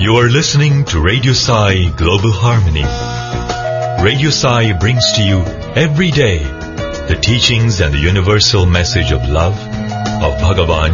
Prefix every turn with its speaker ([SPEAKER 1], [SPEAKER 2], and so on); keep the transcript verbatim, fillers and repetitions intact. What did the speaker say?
[SPEAKER 1] You are listening to Radio Sai Global Harmony. Radio Sai brings to you every day the teachings and the universal message of love of Bhagavan